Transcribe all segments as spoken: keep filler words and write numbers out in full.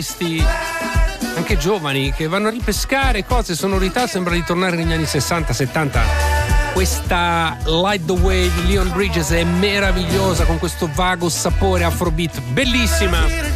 anche giovani che vanno a ripescare cose, sonorità, sembra di tornare negli anni sessanta settanta. Questa Light the Way di Leon Bridges è meravigliosa, con questo vago sapore afrobeat, bellissima.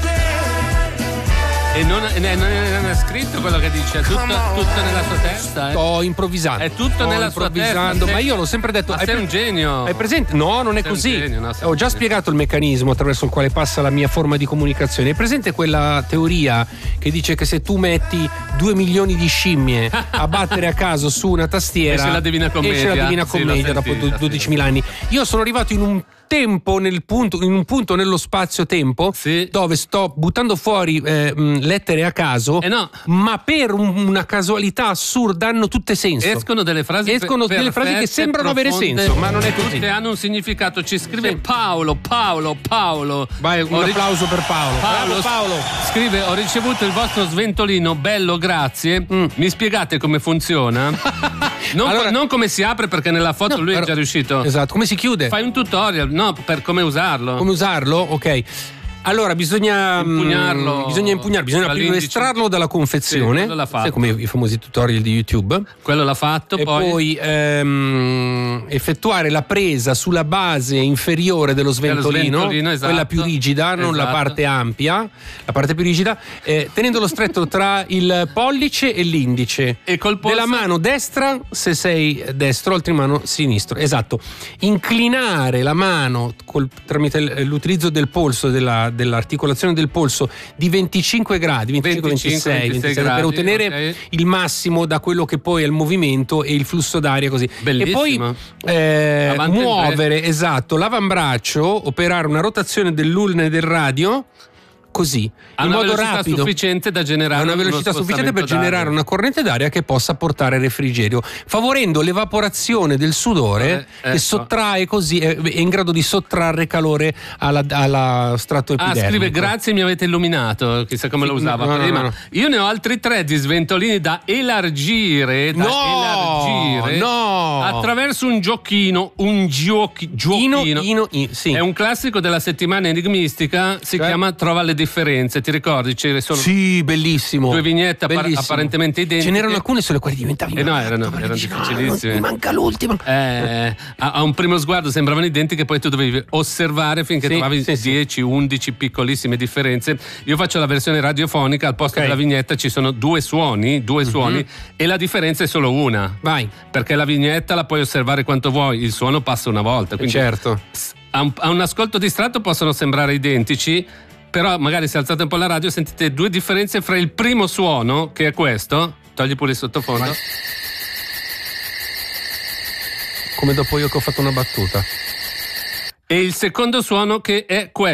E non, non, è, non è scritto quello che dice, è tutto, tutto nella sua testa. Eh? Sto improvvisando. È tutto Sto nella sua testa. Ma io l'ho sempre detto. Ma sei pre- un genio. Hai presente? No, non è sei così. Genio, no, Ho già spiegato il meccanismo attraverso il quale passa la mia forma di comunicazione. Hai presente quella teoria che dice che se tu metti due milioni di scimmie a battere a caso su una tastiera, esce la Divina Commedia, esce la Divina Commedia sì, dopo sentita, dodicimila anni. Io sono arrivato in un tempo nel punto in un punto nello spazio-tempo sì. dove sto buttando fuori eh, lettere a caso, eh no. ma per un, una casualità assurda hanno tutte senso. Escono delle frasi escono per, delle frasi che sembrano profonde, avere senso, ma non è così. Tutte hanno un significato. Ci scrive sì. Paolo, Paolo, Paolo. Vai, un Ho applauso ric- per Paolo. Paolo, Bravo, Paolo. Scrive: ho ricevuto il vostro sventolino, bello, grazie. Mm. Mi spiegate come funziona? Non, allora, non come si apre, perché nella foto no, lui è però, già riuscito. Esatto, come si chiude? Fai un tutorial, no, per come usarlo. Come usarlo? Ok. Allora bisogna impugnarlo, mh, bisogna impugnarlo, bisogna prima estrarlo dalla confezione, sì, l'ha fatto. come i famosi tutorial di YouTube. Quello l'ha fatto, e poi, poi ehm, effettuare la presa sulla base inferiore dello sventolino, sventolino esatto, quella più rigida, esatto. non la parte ampia, la parte più rigida, eh, tenendolo stretto tra il pollice e l'indice e col polso della mano destra se sei destro, altri mano sinistro. Esatto. Inclinare la mano col, tramite l'utilizzo del polso della dell'articolazione del polso di venticinque gradi, venticinque ventisei, ventisei gradi, per ottenere okay. il massimo da quello che poi è il movimento e il flusso d'aria, così. Bellissimo. E poi eh, muovere, esatto, l'avambraccio, operare una rotazione dell'ulna e del radio così, ha in una modo velocità rapido, sufficiente da generare ha una velocità sufficiente per d'aria. generare una corrente d'aria che possa portare refrigerio, favorendo l'evaporazione del sudore, eh, ecco. che sottrae così, è, è in grado di sottrarre calore alla, alla strato epidermico. Ah, scrive: grazie, mi avete illuminato, chissà come sì, lo usava no, no, prima. no, no. Io ne ho altri tre di sventolini da elargire, da no, elargire no. attraverso un giochino, un giochi, giochino. Ino, ino, ino, sì. È un classico della settimana enigmistica, si cioè? chiama Trova le differenze, ti ricordi? C'era solo sì, bellissimo. due vignette appar- bellissimo. apparentemente identiche. Ce n'erano alcune sulle quali diventavi eh no, erano, erano difficilissime. No, mi manca l'ultima. Eh, a, a un primo sguardo sembravano identiche, poi tu dovevi osservare finché sì, trovavi sì, dieci undici piccolissime differenze. Io faccio la versione radiofonica, al posto okay. della vignetta ci sono due suoni, due mm-hmm. suoni, e la differenza è solo una. Vai. Perché la vignetta la puoi osservare quanto vuoi, il suono passa una volta. Quindi certo. A un, a un ascolto distratto possono sembrare identici, però magari se alzate un po' la radio sentite due differenze fra il primo suono, che è questo, togli pure il sottofondo. Vai. Come dopo io che ho fatto una battuta. E il secondo suono, che è questo.